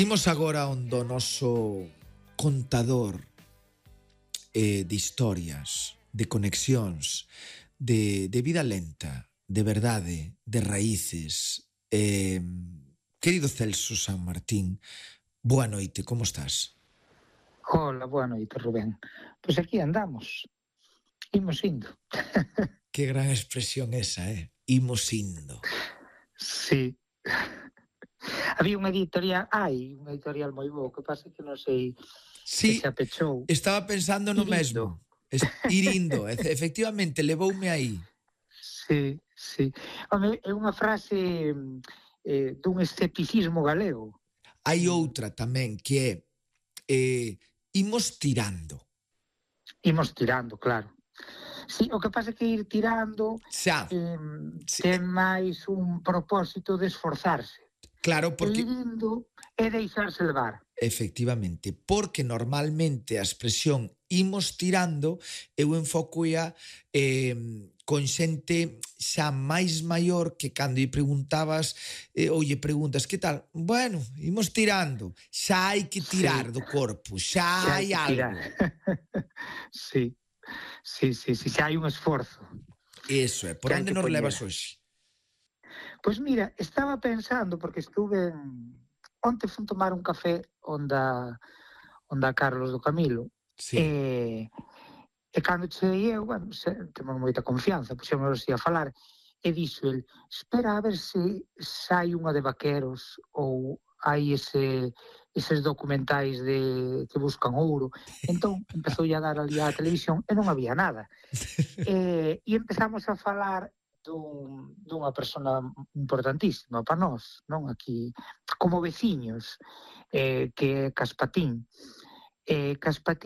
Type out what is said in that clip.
Imos agora onde o noso contador de historias, de conexións, de vida lenta, de verdade, de raíces. Querido Celso San Martín, boa noite, como estás? Hola, boa noite, Rubén. Pois aquí andamos, imos indo. Que gran expresión esa, imos indo. Sí. Había unha editorial moi boa, que pasa que non sei se Sí, xa pechou. estaba pensando no Irindo. mesmo. Ir indo, efectivamente, levoume aí. Sí, sí. Home, é unha frase dun escepticismo galego. Hai outra tamén que é imos tirando. Imos tirando, claro. Sí, o que pasa é que ir tirando Xa, ten máis un propósito de esforzarse. claro, E porque ir indo é deixarse levar. efectivamente, porque normalmente a expresión imos tirando eu enfocoia con xente xa máis maior que cando lle preguntabas ou lle preguntas que tal, bueno, imos tirando, xa hai que tirar do corpo, xa hai algo. Sí, xa hai un esforzo. Eso é, por Que hai onde que nos poñer. levas hoxe? Pois mira, estaba pensando, porque onte fun tomar un café onde a Carlos do Camilo, Sí. e cando cheguei eu, temos moita confianza, puxémonos así a falar, e dixo el, espera a ver se sai unha de vaqueros ou hai eses documentais que buscan ouro. Entón, empezou a dar ali á televisión e non había nada. E empezamos a falar dunha persona importantísima para nós, non aquí, como veciños, que é Caspatín. Caspatín